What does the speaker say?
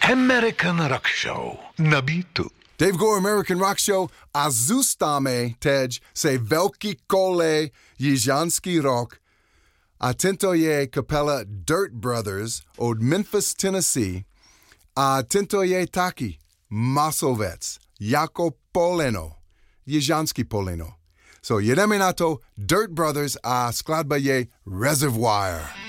American Rock Show na Bitu. Dave Gore American Rock Show a zůstáme teď se velký kole jižanský rock. A tento je kapela Dirt Brothers od Memphis, Tennessee. A tento je taky masovec jako poleno, jižanský poleno. So jedeme na to Dirt Brothers a skladba je Reservoir.